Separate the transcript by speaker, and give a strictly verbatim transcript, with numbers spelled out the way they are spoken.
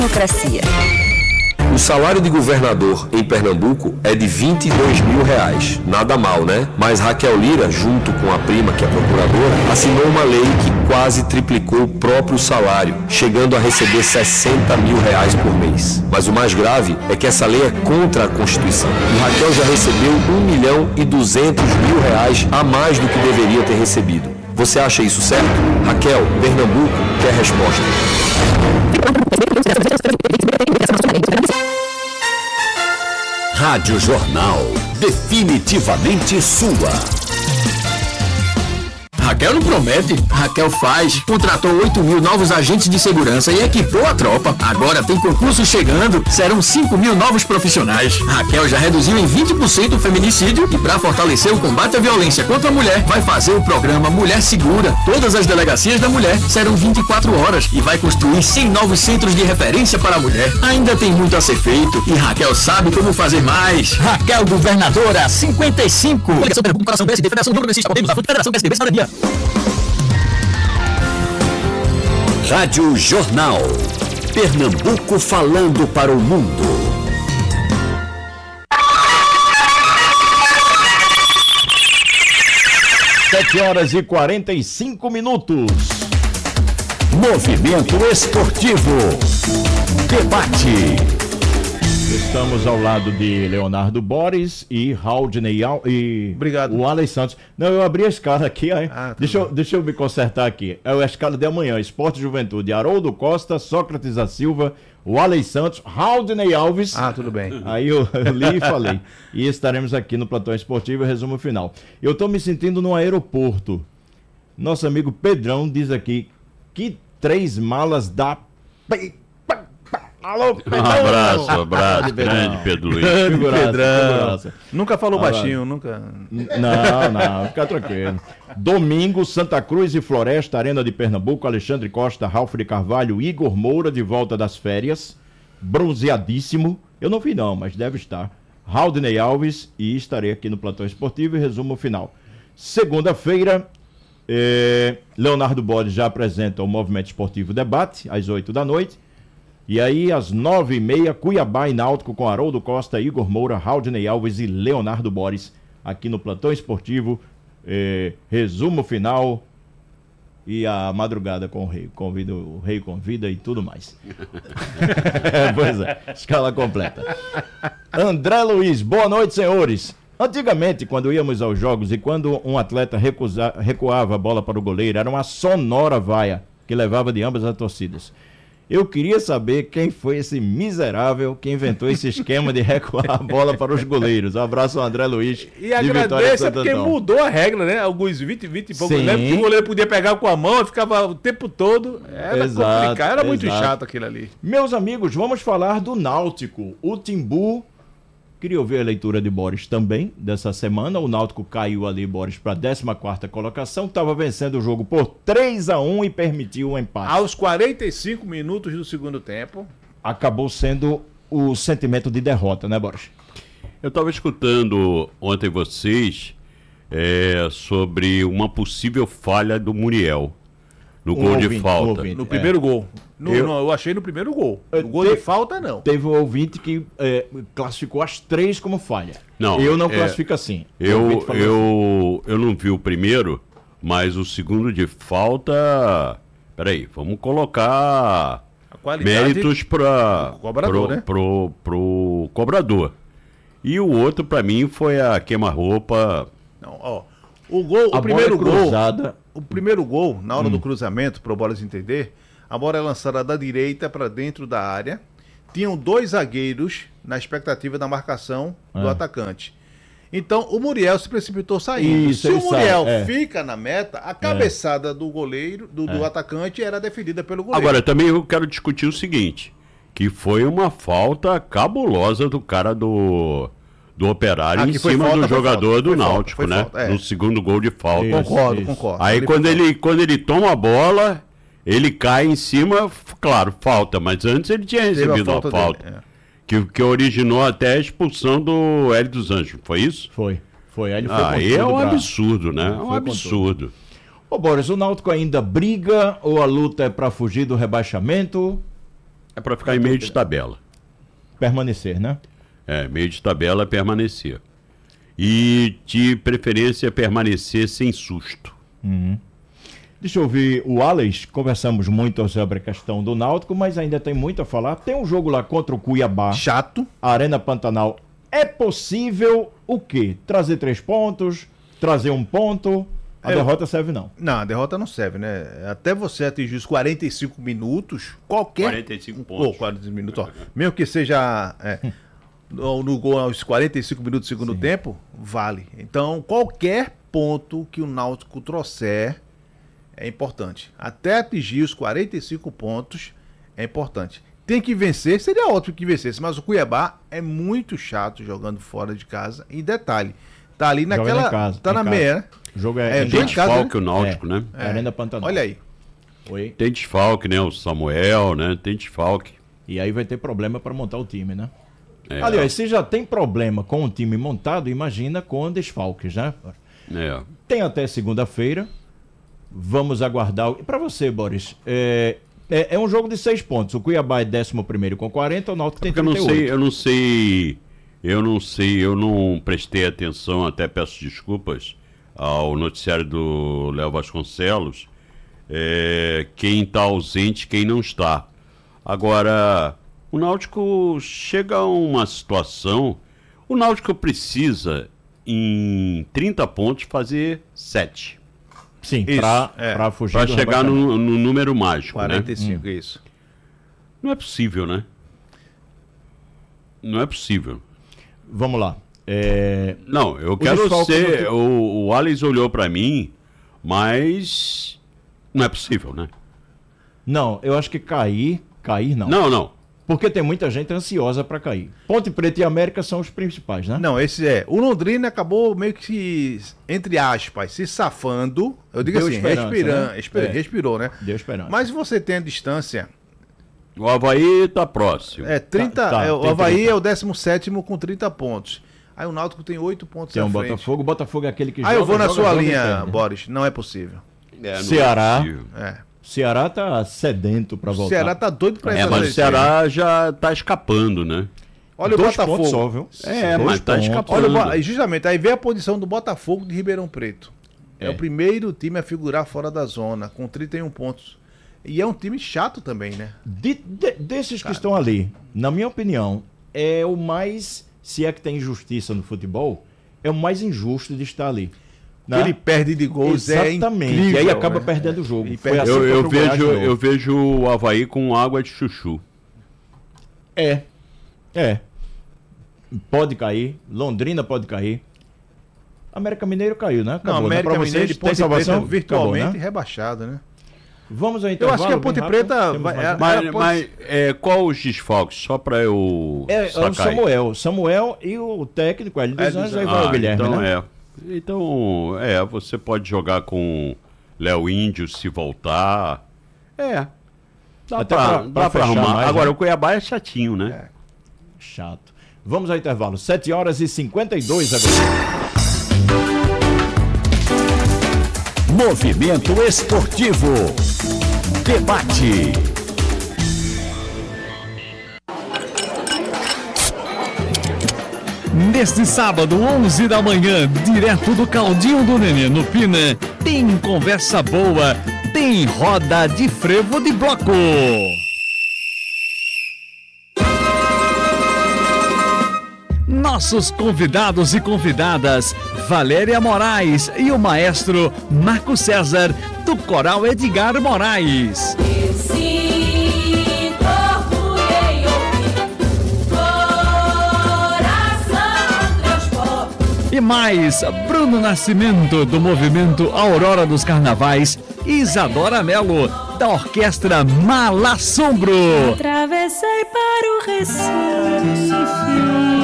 Speaker 1: Democracia.
Speaker 2: O salário de governador em Pernambuco é de vinte e dois mil reais. Nada mal, né? Mas Raquel Lira, junto com a prima, que é procuradora, assinou uma lei que quase triplicou o próprio salário, chegando a receber sessenta mil reais por mês. Mas o mais grave é que essa lei é contra a Constituição. E Raquel já recebeu um milhão e duzentos mil reais a mais do que deveria ter recebido. Você acha isso certo? Raquel, Pernambuco, quer resposta.
Speaker 3: Rádio Jornal, definitivamente sua.
Speaker 4: Raquel não promete, Raquel faz. Contratou oito mil novos agentes de segurança e equipou a tropa. Agora tem concurso chegando, serão cinco mil novos profissionais. Raquel já reduziu em vinte por cento o feminicídio e, para fortalecer o combate à violência contra a mulher, vai fazer o programa Mulher Segura. Todas as delegacias da mulher serão vinte e quatro horas e vai construir cem novos centros de referência para a mulher. Ainda tem muito a ser feito e Raquel sabe como fazer mais.
Speaker 5: Raquel Governadora cinquenta e cinco. Coligação Pernambuco, Coração P S D, Federação Progressista, Podemos, da Federação P S D, Cidadania.
Speaker 3: Rádio Jornal. Pernambuco falando para o mundo.
Speaker 6: Sete horas e quarenta e cinco minutos.
Speaker 3: Movimento Esportivo. Debate.
Speaker 6: Estamos ao lado de Leonardo Boris e Haldney Al... e
Speaker 7: Obrigado.
Speaker 6: o Alex Santos. Não, eu abri a escala aqui, aí.
Speaker 7: Ah, tá
Speaker 6: deixa, eu, deixa eu me consertar aqui. É a escala de amanhã. Esporte e Juventude. Haroldo Costa, Sócrates da Silva, o Alex Santos, Haldney Alves.
Speaker 7: Ah, tudo bem.
Speaker 6: Aí eu, eu li e falei. E estaremos aqui no Plantão Esportivo, resumo final. Eu estou me sentindo no aeroporto. Nosso amigo Pedrão diz aqui que três malas da... Alô, Pedrão!
Speaker 8: Um abraço, um abraço, grande Pedro Luiz.
Speaker 6: Grande
Speaker 7: Pedrão. Nunca falou
Speaker 6: Ah,
Speaker 7: baixinho, nunca...
Speaker 6: Não, não, fica tranquilo. Domingo, Santa Cruz e Floresta, Arena de Pernambuco, Alexandre Costa, Ralf de Carvalho, Igor Moura de volta das férias, bronzeadíssimo. Eu não vi não, mas deve estar. Haldney Alves, e estarei aqui no Plantão Esportivo e resumo final. Segunda-feira, eh, Leonardo Boris já apresenta o Movimento Esportivo Debate, às oito da noite. E aí, às nove e meia, Cuiabá e Náutico com Haroldo Costa, Igor Moura, Haldney Alves e Leonardo Boris, aqui no Plantão Esportivo. Eh, resumo final e a madrugada com o Rei. Convido, o Rei convida e tudo mais. Pois é, escala completa. André Luiz, boa noite, senhores. Antigamente, quando íamos aos jogos e quando um atleta recusa, recuava a bola para o goleiro, era uma sonora vaia que levava de ambas as torcidas. Eu queria saber quem foi esse miserável que inventou esse esquema de recuar a bola para os goleiros. Um abraço ao André Luiz.
Speaker 7: E agradeço é porque mudou a regra, né? Alguns vinte, vinte e poucos. Lembra que o goleiro podia pegar com a mão, ficava o tempo todo. Era
Speaker 6: exato,
Speaker 7: complicado, era muito
Speaker 6: exato.
Speaker 7: chato aquilo ali.
Speaker 6: Meus amigos, vamos falar do Náutico. O Timbu, queria ouvir a leitura de Boris também dessa semana. O Náutico caiu ali, Boris, para a décima quarta colocação. Estava vencendo o jogo por três a um e permitiu o empate.
Speaker 7: Aos quarenta e cinco minutos do segundo tempo.
Speaker 6: Acabou sendo o sentimento de derrota, né, Boris?
Speaker 8: Eu estava escutando ontem vocês é, sobre uma possível falha do Muriel no
Speaker 6: Um
Speaker 8: gol
Speaker 6: ouvinte,
Speaker 8: de
Speaker 6: um
Speaker 8: falta.
Speaker 6: ouvinte.
Speaker 7: No primeiro
Speaker 6: É.
Speaker 7: gol. No,
Speaker 6: Eu-
Speaker 7: eu... eu achei no primeiro gol.
Speaker 6: Eu
Speaker 7: No gol
Speaker 6: te-
Speaker 7: de falta, não.
Speaker 6: Teve um ouvinte que é, classificou as três como falha.
Speaker 8: Não,
Speaker 6: eu não
Speaker 8: é,
Speaker 6: classifico assim. O
Speaker 8: Eu,
Speaker 6: ouvinte falou assim.
Speaker 8: eu, eu não vi o primeiro, mas o segundo de falta. Peraí, vamos colocar
Speaker 7: A qualidade
Speaker 8: méritos para
Speaker 7: do cobrador,
Speaker 8: pro,
Speaker 7: né?
Speaker 8: pro, pro cobrador. E o outro, para mim, foi a queima-roupa.
Speaker 7: Não, ó. O gol,
Speaker 6: A
Speaker 7: o primeiro
Speaker 6: bola
Speaker 7: gol.
Speaker 6: cruzada.
Speaker 7: O primeiro gol, na hora
Speaker 6: Hum.
Speaker 7: do cruzamento, para o Bolas entender, a bola é lançada da direita para dentro da área. Tinham dois zagueiros na expectativa da marcação do
Speaker 6: É.
Speaker 7: atacante. Então, o Muriel se precipitou saindo.
Speaker 6: Isso,
Speaker 7: se
Speaker 6: ele
Speaker 7: o Muriel
Speaker 6: sai, é.
Speaker 7: fica na meta, a cabeçada do goleiro, do, do
Speaker 6: É.
Speaker 7: atacante, era defendida pelo goleiro.
Speaker 8: Agora, também eu quero discutir o seguinte, que foi uma falta cabulosa do cara do, do Operário
Speaker 7: Ah,
Speaker 8: em
Speaker 7: que foi
Speaker 8: cima
Speaker 7: falta,
Speaker 8: do
Speaker 7: foi
Speaker 8: jogador
Speaker 7: falta,
Speaker 8: do
Speaker 7: foi falta,
Speaker 8: Náutico,
Speaker 7: foi
Speaker 8: né?
Speaker 7: falta, é.
Speaker 8: No segundo gol de falta.
Speaker 6: Isso.
Speaker 7: Concordo, concordo.
Speaker 8: Aí
Speaker 7: Ali
Speaker 8: quando
Speaker 7: foi
Speaker 8: ele, quando ele toma a bola, ele cai em cima, f- claro, falta, mas antes ele tinha
Speaker 7: Teve a
Speaker 8: recebido a
Speaker 7: falta
Speaker 8: falta.
Speaker 7: dele, é.
Speaker 8: que, que originou até a expulsão do Hélio dos Anjos, foi isso?
Speaker 6: Foi, foi. Aí ele foi com
Speaker 8: Aí é
Speaker 6: tudo
Speaker 8: um
Speaker 6: pra-
Speaker 8: absurdo, né? É
Speaker 6: Foi
Speaker 8: um
Speaker 6: com
Speaker 8: absurdo.
Speaker 6: Ô Boris, o Náutico ainda briga ou a luta é pra fugir do rebaixamento?
Speaker 8: É para ficar em meio de tabela.
Speaker 6: Permanecer, né?
Speaker 8: É, meio de tabela é permanecer. E de preferência permanecer sem susto.
Speaker 6: Uhum. Deixa eu ouvir o Alex. Conversamos muito sobre a questão do Náutico, mas ainda tem muito a falar. Tem um jogo lá contra o Cuiabá.
Speaker 7: Chato.
Speaker 6: Arena Pantanal. É possível o quê? Trazer três pontos? Trazer um ponto? A
Speaker 7: É,
Speaker 6: derrota serve não.
Speaker 7: Não, a derrota não serve, né? Até você atingir os quarenta e cinco minutos, qualquer...
Speaker 8: quarenta e cinco pontos.
Speaker 7: Pô, quarenta e cinco minutos, ó. Mesmo que seja é, no, no gol aos quarenta e cinco minutos do segundo
Speaker 6: Sim.
Speaker 7: tempo, vale. Então, qualquer ponto que o Náutico trouxer é importante. Até atingir os quarenta e cinco pontos é importante. Tem que vencer, seria ótimo que vencesse, mas o Cuiabá é muito chato jogando fora de casa. E detalhe, tá ali
Speaker 6: Joga
Speaker 7: naquela...
Speaker 6: em casa,
Speaker 7: tá
Speaker 6: em
Speaker 7: na
Speaker 6: casa.
Speaker 7: meia, né?
Speaker 6: O jogo
Speaker 7: É,
Speaker 6: é,
Speaker 7: é
Speaker 6: em
Speaker 7: bem
Speaker 6: casa.
Speaker 7: em casa,
Speaker 8: Desfalque o Náutico, né?
Speaker 6: É, Arena Pantanal.
Speaker 7: Olha aí.
Speaker 6: Oi.
Speaker 8: Tem desfalque, né? O Samuel, né? Tem desfalque.
Speaker 6: E aí vai ter problema para montar o time, né?
Speaker 8: É,
Speaker 6: Aliás, se já tem problema com o time montado, imagina com desfalques, né?
Speaker 8: é.
Speaker 6: Tem até segunda-feira. Vamos aguardar. E para você, Boris, é, é, é um jogo de seis pontos. O Cuiabá é décimo primeiro com quarenta, o Náutico tem
Speaker 8: Porque eu
Speaker 6: trinta
Speaker 8: não
Speaker 6: e oito.
Speaker 8: sei, eu não sei, eu não sei, eu não prestei atenção, até peço desculpas ao noticiário do Léo Vasconcelos, é, quem está ausente, quem não está. Agora, o Náutico chega a uma situação, o Náutico precisa, em trinta pontos, fazer sete.
Speaker 6: Sim,
Speaker 7: Isso,
Speaker 6: para
Speaker 7: é.
Speaker 6: fugir
Speaker 8: Para
Speaker 6: do
Speaker 8: chegar
Speaker 6: rebaixamento.
Speaker 8: no, no número mágico,
Speaker 7: quarenta e cinco,
Speaker 8: né?
Speaker 7: isso.
Speaker 8: Não é possível, né? Não é possível.
Speaker 6: Vamos lá. É,
Speaker 8: Não, eu quero
Speaker 6: desfalque
Speaker 8: ser.
Speaker 6: do que-
Speaker 8: O, o Alex olhou pra mim, mas não é possível, né?
Speaker 6: Não, eu acho que cair, cair não.
Speaker 8: Não, não.
Speaker 6: Porque tem muita gente ansiosa para cair. Ponte Preta e América são os principais, né?
Speaker 7: Não, esse é. O Londrina acabou meio que, se, entre aspas, se safando. Eu digo
Speaker 6: Deu
Speaker 7: assim,
Speaker 6: esperança,
Speaker 7: respirando,
Speaker 6: né?
Speaker 7: esper-
Speaker 6: É.
Speaker 7: respirou, né?
Speaker 6: Deu esperança.
Speaker 7: Mas você tem a distância.
Speaker 8: O Avaí tá próximo.
Speaker 7: É, trinta,
Speaker 6: Tá, tá,
Speaker 7: é, o
Speaker 6: tem
Speaker 7: Avaí
Speaker 6: trinta.
Speaker 7: é o décimo sétimo com trinta pontos. Aí o Náutico tem oito pontos
Speaker 6: Tem
Speaker 7: à
Speaker 6: um
Speaker 7: frente.
Speaker 6: Botafogo. O Botafogo é aquele que
Speaker 7: Aí eu vou na
Speaker 6: joga,
Speaker 7: sua
Speaker 6: joga e
Speaker 7: linha,
Speaker 6: perde, né?
Speaker 7: Boris. Não é possível.
Speaker 8: É, não é
Speaker 6: Ceará.
Speaker 8: possível.
Speaker 7: É.
Speaker 6: Ceará tá sedento para
Speaker 7: O
Speaker 6: voltar.
Speaker 7: Ceará tá doido pra
Speaker 8: É,
Speaker 7: entrar
Speaker 8: mas o
Speaker 7: nesse
Speaker 8: Ceará já tá escapando, né?
Speaker 7: Olha o
Speaker 6: Dois
Speaker 7: Botafogo.
Speaker 6: pontos só, viu?
Speaker 8: É,
Speaker 6: Dois
Speaker 8: mas tá
Speaker 6: pontos.
Speaker 8: escapando.
Speaker 7: Olha, o Bo- e justamente, aí vem a posição do Botafogo de Ribeirão Preto. É.
Speaker 6: É.
Speaker 7: o primeiro time a figurar fora da zona, com trinta e um pontos. E é um time chato também, né?
Speaker 6: De- de- desses que estão ali, na minha opinião, é o mais, se é que tem injustiça no futebol, é o mais injusto de estar ali. né?
Speaker 7: Ele perde de gols, é
Speaker 6: Exatamente.
Speaker 7: incrível,
Speaker 6: E aí acaba
Speaker 7: né?
Speaker 6: perdendo o jogo.
Speaker 7: E
Speaker 6: Foi
Speaker 7: perde-
Speaker 6: assim
Speaker 8: Eu,
Speaker 6: contra
Speaker 8: eu
Speaker 6: o Goiás
Speaker 8: vejo,
Speaker 6: de novo.
Speaker 8: eu vejo o Avaí com água de chuchu.
Speaker 6: É. É. Pode cair. Londrina pode cair. América Mineiro caiu, né?
Speaker 7: Não,
Speaker 6: Acabou, né?
Speaker 7: América
Speaker 6: Pra
Speaker 7: Mineiro
Speaker 6: vocês,
Speaker 7: de
Speaker 6: tem
Speaker 7: Ponte
Speaker 6: salvação?
Speaker 7: Preta virtualmente
Speaker 6: Acabou, né?
Speaker 7: rebaixado, né?
Speaker 6: Vamos ao
Speaker 7: Eu
Speaker 6: intervalo.
Speaker 7: acho que a
Speaker 6: bem
Speaker 7: Ponte
Speaker 6: rápido.
Speaker 7: Preta
Speaker 6: Temos
Speaker 7: vai-
Speaker 6: mais
Speaker 7: é-
Speaker 6: um.
Speaker 8: Mas,
Speaker 7: pode-
Speaker 8: mas é, qual os desfalques? Só pra eu
Speaker 6: É, é o
Speaker 8: sacar aí.
Speaker 6: Samuel. Samuel e o técnico, Hélio dos
Speaker 7: Hélio dos
Speaker 6: Anjos, aí
Speaker 7: Anjos.
Speaker 6: vai o
Speaker 8: Ah,
Speaker 6: Guilherme,
Speaker 8: então
Speaker 6: né?
Speaker 8: é. Então, é, você pode jogar com Léo Índio se voltar. É. Dá
Speaker 6: Até
Speaker 8: pra,
Speaker 6: pra-
Speaker 8: dá
Speaker 6: pra
Speaker 8: pra
Speaker 6: fechar
Speaker 8: arrumar.
Speaker 6: mais,
Speaker 8: Agora,
Speaker 6: né?
Speaker 8: o Cuiabá é chatinho, né?
Speaker 6: Chato. Vamos ao intervalo. sete horas e cinquenta e dois agora.
Speaker 3: Movimento Esportivo. Debate.
Speaker 1: Neste sábado, onze da manhã, direto do Caldinho do Nenê, no Pina, tem conversa boa, tem roda de frevo de bloco. Nossos convidados e convidadas, Valéria Moraes e o maestro Marco César, do Coral Edgar Moraes. E mais, Bruno Nascimento, do movimento Aurora dos Carnavais, e Isadora Mello, da orquestra Malassombro.
Speaker 9: Atravessei para o Recife.